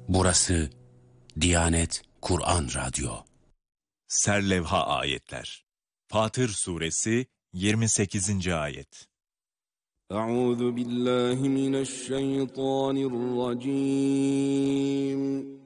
Burası Diyanet Kur'an Radyo. Serlevha ayetler. Fatır Suresi 28. ayet. Euzu billahi mineşşeytanirracim.